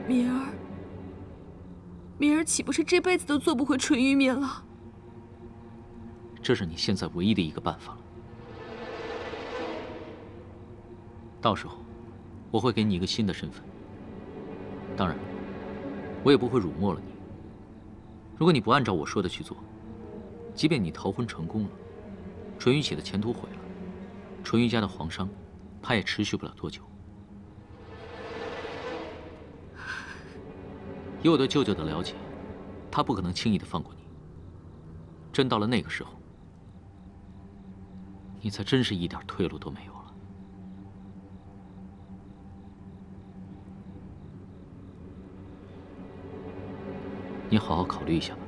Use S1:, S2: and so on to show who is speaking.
S1: 明儿，明儿岂不是这辈子都做不回纯玉面了？
S2: 这是你现在唯一的一个办法了。到时候，我会给你一个新的身份。当然，我也不会辱没了你。如果你不按照我说的去做，即便你逃婚成功了，纯玉姐的前途毁了，纯玉家的皇商，怕也持续不了多久。以我对舅舅的了解，他不可能轻易的放过你。真到了那个时候，你才真是一点退路都没有了。你好好考虑一下吧。